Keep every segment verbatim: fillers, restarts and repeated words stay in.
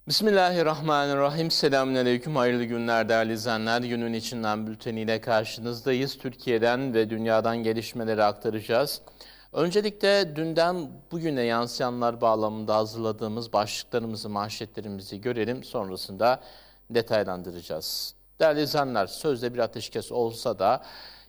Bismillahirrahmanirrahim. Selamünaleyküm. Hayırlı günler değerli izleyenler. Günün içinden bülteniyle karşınızdayız. Türkiye'den ve dünyadan gelişmeleri aktaracağız. Öncelikle dünden bugüne yansıyanlar bağlamında hazırladığımız başlıklarımızı, manşetlerimizi görelim. Sonrasında detaylandıracağız. Değerli izleyenler, sözde bir ateşkes olsa da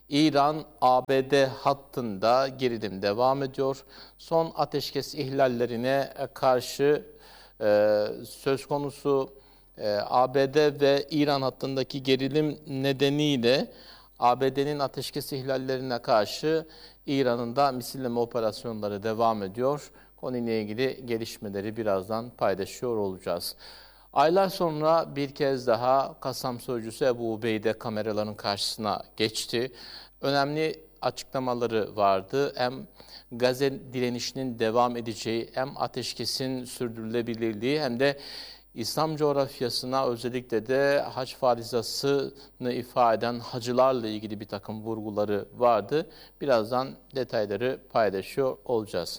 İran-A B D hattında gerilim devam ediyor. Son ateşkes ihlallerine karşı Ee, söz konusu e, A B D ve İran hattındaki gerilim nedeniyle A B D'nin ateşkes ihlallerine karşı İran'ın da misilleme operasyonları devam ediyor. Konuyla ilgili gelişmeleri birazdan paylaşıyor olacağız. Aylar sonra bir kez daha Kassam Sözcüsü Ebu Ubeyde kameraların karşısına geçti. Önemli açıklamaları vardı. Hem Gazze direnişinin devam edeceği, hem ateşkesin sürdürülebilirliği, hem de İslam coğrafyasına özellikle de hac farizasını ifade eden hacılarla ilgili bir takım vurguları vardı. Birazdan detayları paylaşıyor olacağız.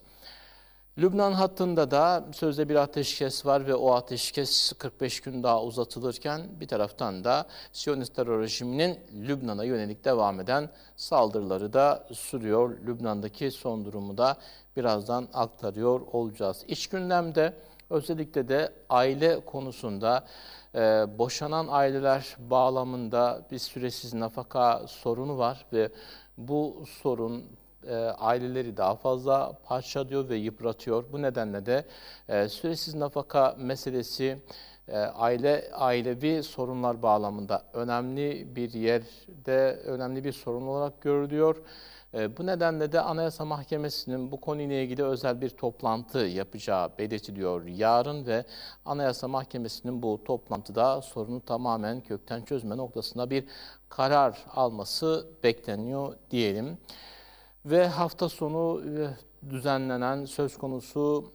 Lübnan hattında da sözde bir ateşkes var ve o ateşkes kırk beş gün daha uzatılırken bir taraftan da Siyonist terör rejiminin Lübnan'a yönelik devam eden saldırıları da sürüyor. Lübnan'daki son durumu da birazdan aktarıyor olacağız. İç gündemde özellikle de aile konusunda e, boşanan aileler bağlamında bir süresiz nafaka sorunu var ve bu sorun E, aileleri daha fazla parçalıyor ve yıpratıyor. Bu nedenle de e, süresiz nafaka meselesi e, aile ailevi sorunlar bağlamında önemli bir yerde, önemli bir sorun olarak görülüyor. E, bu nedenle de Anayasa Mahkemesi'nin bu konuyla ilgili özel bir toplantı yapacağı belirtiliyor yarın ve Anayasa Mahkemesi'nin bu toplantıda sorunu tamamen kökten çözme noktasında bir karar alması bekleniyor diyelim. Ve hafta sonu düzenlenen söz konusu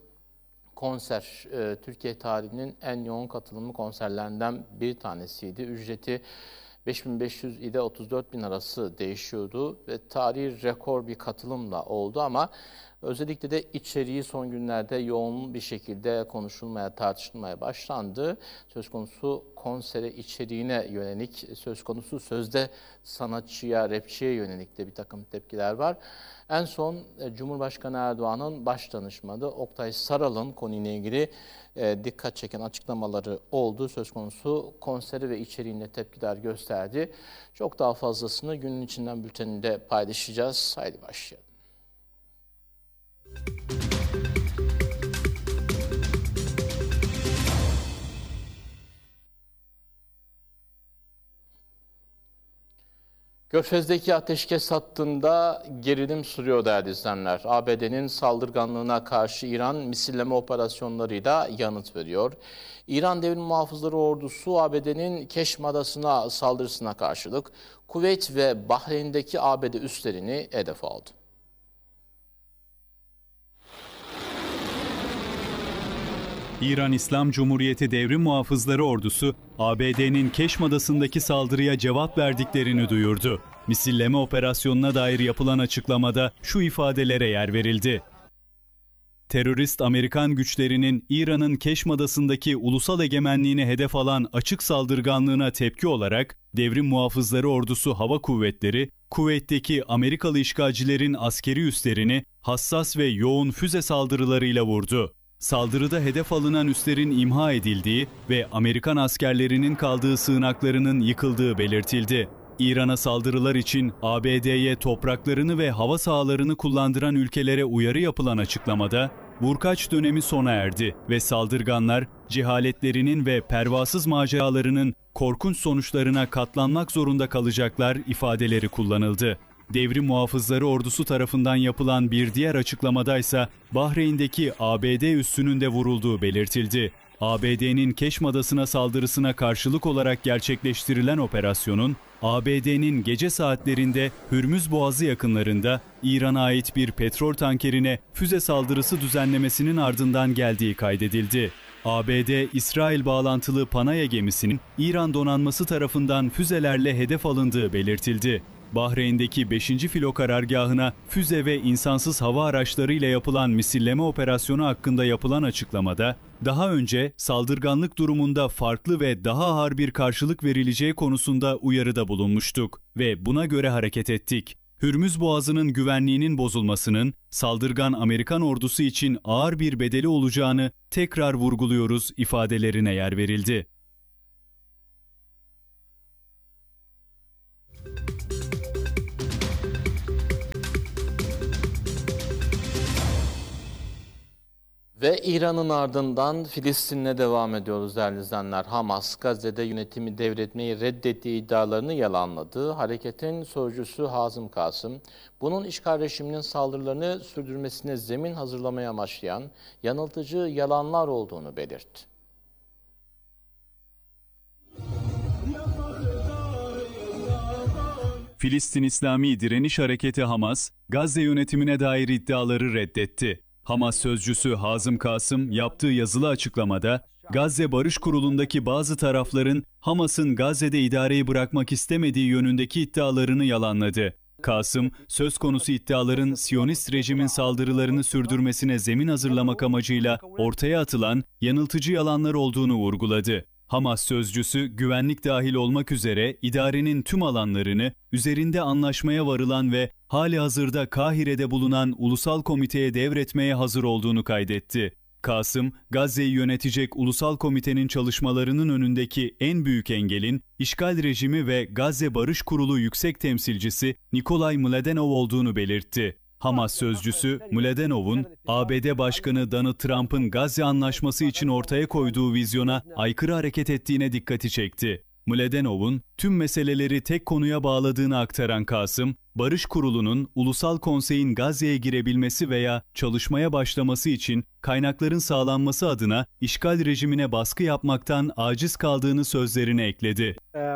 konser, Türkiye tarihinin en yoğun katılımlı konserlerinden bir tanesiydi. Ücreti beş bin beş yüz ile otuz dört bin arası değişiyordu ve tarihi rekor bir katılımla oldu ama özellikle de içeriği son günlerde yoğun bir şekilde konuşulmaya, tartışılmaya başlandı. Söz konusu konsere içeriğine yönelik, söz konusu sözde sanatçıya, rapçiye yönelik de bir takım tepkiler var. En son Cumhurbaşkanı Erdoğan'ın baş danışmanı Oktay Saral'ın konuyla ilgili e, dikkat çeken açıklamaları oldu. Söz konusu konseri ve içeriğine tepkiler gösterdi. Çok daha fazlasını günün içinden bülteninde paylaşacağız. Haydi başlayalım. Körfez'deki ateşkes hattında gerilim sürüyor değerli izleyenler. A B D'nin saldırganlığına karşı İran misilleme operasyonlarıyla yanıt veriyor. İran Devrim Muhafızları Ordusu A B D'nin Keşm Adası'na saldırısına karşılık Kuveyt ve Bahreyn'deki A B D üslerini hedef aldı. İran İslam Cumhuriyeti Devrim Muhafızları Ordusu, A B D'nin Keşm Adası'ndaki saldırıya cevap verdiklerini duyurdu. Misilleme operasyonuna dair yapılan açıklamada şu ifadelere yer verildi. Terörist Amerikan güçlerinin İran'ın Keşm Adası'ndaki ulusal egemenliğine hedef alan açık saldırganlığına tepki olarak Devrim Muhafızları Ordusu Hava Kuvvetleri, Kuveyt'teki Amerikalı işgalcilerin askeri üslerini hassas ve yoğun füze saldırılarıyla vurdu. Saldırıda hedef alınan üslerin imha edildiği ve Amerikan askerlerinin kaldığı sığınaklarının yıkıldığı belirtildi. İran'a saldırılar için A B D'ye topraklarını ve hava sahalarını kullandıran ülkelere uyarı yapılan açıklamada, vurkaç dönemi sona erdi ve saldırganlar cehaletlerinin ve pervasız maceralarının korkunç sonuçlarına katlanmak zorunda kalacaklar ifadeleri kullanıldı. Devrim Muhafızları Ordusu tarafından yapılan bir diğer açıklamadaysa Bahreyn'deki A B D üssünün de vurulduğu belirtildi. A B D'nin Keşm Adası'na saldırısına karşılık olarak gerçekleştirilen operasyonun A B D'nin gece saatlerinde Hürmüz Boğazı yakınlarında İran'a ait bir petrol tankerine füze saldırısı düzenlemesinin ardından geldiği kaydedildi. A B D, İsrail bağlantılı Panaya gemisinin İran donanması tarafından füzelerle hedef alındığı belirtildi. Bahreyn'deki beşinci filo karargahına füze ve insansız hava araçlarıyla yapılan misilleme operasyonu hakkında yapılan açıklamada, daha önce saldırganlık durumunda farklı ve daha ağır bir karşılık verileceği konusunda uyarıda bulunmuştuk ve buna göre hareket ettik. Hürmüz Boğazı'nın güvenliğinin bozulmasının saldırgan Amerikan ordusu için ağır bir bedeli olacağını tekrar vurguluyoruz ifadelerine yer verildi. Ve İran'ın ardından Filistin'le devam ediyoruz değerli izleyenler. Hamas, Gazze'de yönetimi devretmeyi reddettiği iddialarını yalanladı. Hareketin sözcüsü Hazım Kasım, bunun işgal rejiminin saldırılarını sürdürmesine zemin hazırlamaya amaçlayan yanıltıcı yalanlar olduğunu belirtti. Filistin İslami Direniş Hareketi Hamas, Gazze yönetimine dair iddiaları reddetti. Hamas sözcüsü Hazım Kasım yaptığı yazılı açıklamada, Gazze Barış Kurulu'ndaki bazı tarafların Hamas'ın Gazze'de idareyi bırakmak istemediği yönündeki iddialarını yalanladı. Kasım, söz konusu iddiaların Siyonist rejimin saldırılarını sürdürmesine zemin hazırlamak amacıyla ortaya atılan yanıltıcı yalanlar olduğunu vurguladı. Hamas sözcüsü güvenlik dahil olmak üzere idarenin tüm alanlarını üzerinde anlaşmaya varılan ve halihazırda Kahire'de bulunan Ulusal Komite'ye devretmeye hazır olduğunu kaydetti. Kasım, Gazze'yi yönetecek Ulusal Komite'nin çalışmalarının önündeki en büyük engelin işgal rejimi ve Gazze Barış Kurulu Yüksek Temsilcisi Nikolay Mladenov olduğunu belirtti. Hamas sözcüsü Mladenov'un A B D Başkanı Donald Trump'ın Gazze Anlaşması için ortaya koyduğu vizyona aykırı hareket ettiğine dikkati çekti. Mladenov'un tüm meseleleri tek konuya bağladığını aktaran Kasım, Barış Kurulu'nun Ulusal Konsey'in Gazze'ye girebilmesi veya çalışmaya başlaması için kaynakların sağlanması adına işgal rejimine baskı yapmaktan aciz kaldığını sözlerine ekledi.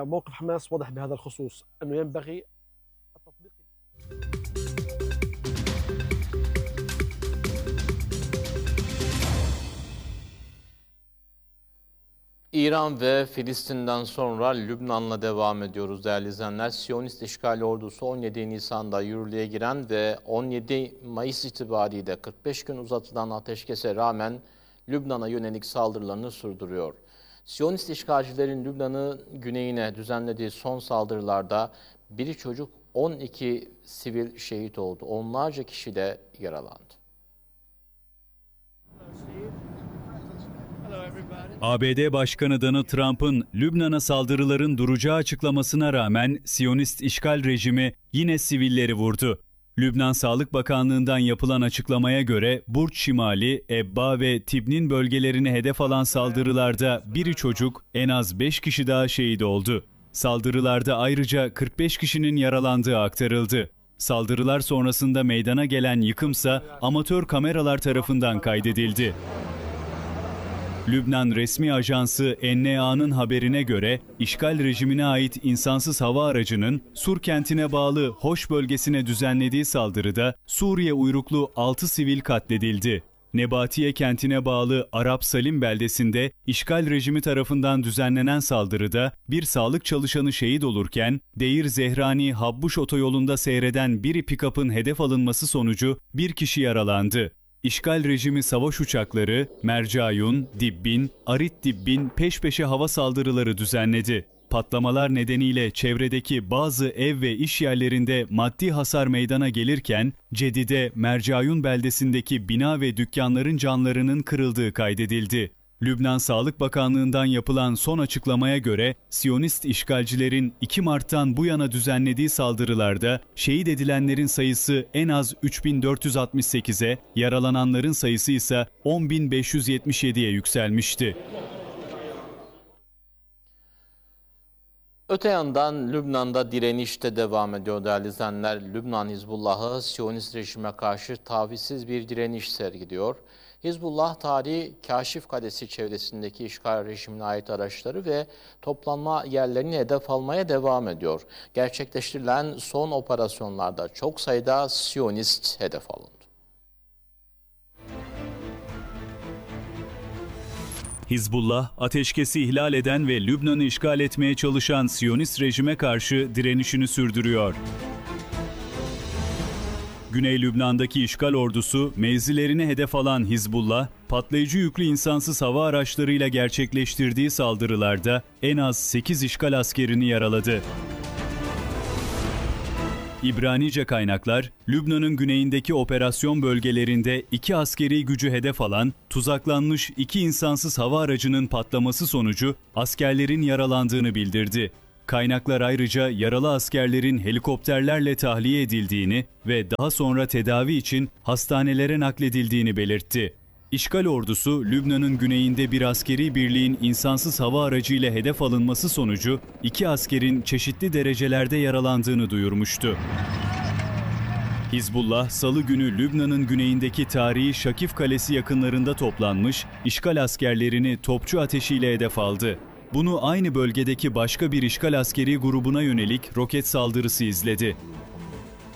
İran ve Filistin'den sonra Lübnan'la devam ediyoruz değerli izleyenler. Siyonist işgal ordusu on yedi Nisan'da yürürlüğe giren ve on yedi Mayıs itibariyle kırk beş gün uzatılan ateşkese rağmen Lübnan'a yönelik saldırılarını sürdürüyor. Siyonist işgalcilerin Lübnan'ın güneyine düzenlediği son saldırılarda biri çocuk, on iki sivil şehit oldu. Onlarca kişi de yaralandı. A B D Başkanı Donald Trump'ın Lübnan'a saldırıların duracağı açıklamasına rağmen Siyonist işgal rejimi yine sivilleri vurdu. Lübnan Sağlık Bakanlığı'ndan yapılan açıklamaya göre Burç Şimali, Ebba ve Tibnin bölgelerini hedef alan saldırılarda biri çocuk, en az beş kişi daha şehit oldu. Saldırılarda ayrıca kırk beş kişinin yaralandığı aktarıldı. Saldırılar sonrasında meydana gelen yıkımsa amatör kameralar tarafından kaydedildi. Lübnan resmi ajansı N N A'nın haberine göre işgal rejimine ait insansız hava aracının Sur kentine bağlı Hoş bölgesine düzenlediği saldırıda Suriye uyruklu altı sivil katledildi. Nebatiye kentine bağlı Arap Salim beldesinde işgal rejimi tarafından düzenlenen saldırıda bir sağlık çalışanı şehit olurken Deir Zehrani Habbuş otoyolunda seyreden bir pikapın hedef alınması sonucu bir kişi yaralandı. İşgal rejimi savaş uçakları Mercayun, Dibbin, Arit Dibbin peş peşe hava saldırıları düzenledi. Patlamalar nedeniyle çevredeki bazı ev ve iş yerlerinde maddi hasar meydana gelirken Cedide, Mercayun beldesindeki bina ve dükkanların camlarının kırıldığı kaydedildi. Lübnan Sağlık Bakanlığı'ndan yapılan son açıklamaya göre Siyonist işgalcilerin iki Mart'tan bu yana düzenlediği saldırılarda şehit edilenlerin sayısı en az üç bin dört yüz altmış sekize, yaralananların sayısı ise on bin beş yüz yetmiş yediye yükselmişti. Öte yandan Lübnan'da direniş de devam ediyor değerli izleyenler. Lübnan Hizbullah'ı Siyonist rejime karşı tavizsiz bir direniş sergiliyor. Hizbullah tarihi Kaşif Kalesi çevresindeki işgal rejimine ait araçları ve toplanma yerlerini hedef almaya devam ediyor. Gerçekleştirilen son operasyonlarda çok sayıda Siyonist hedef alındı. Hizbullah, ateşkesi ihlal eden ve Lübnan'ı işgal etmeye çalışan Siyonist rejime karşı direnişini sürdürüyor. Güney Lübnan'daki işgal ordusu mevzilerini hedef alan Hizbullah, patlayıcı yüklü insansız hava araçlarıyla gerçekleştirdiği saldırılarda en az sekiz işgal askerini yaraladı. İbranice kaynaklar, Lübnan'ın güneyindeki operasyon bölgelerinde iki askeri gücü hedef alan, tuzaklanmış iki insansız hava aracının patlaması sonucu askerlerin yaralandığını bildirdi. Kaynaklar ayrıca yaralı askerlerin helikopterlerle tahliye edildiğini ve daha sonra tedavi için hastanelere nakledildiğini belirtti. İşgal ordusu, Lübnan'ın güneyinde bir askeri birliğin insansız hava aracıyla hedef alınması sonucu iki askerin çeşitli derecelerde yaralandığını duyurmuştu. Hizbullah, Salı günü Lübnan'ın güneyindeki tarihi Şakif Kalesi yakınlarında toplanmış işgal askerlerini topçu ateşiyle hedef aldı. Bunu aynı bölgedeki başka bir işgal askeri grubuna yönelik roket saldırısı izledi.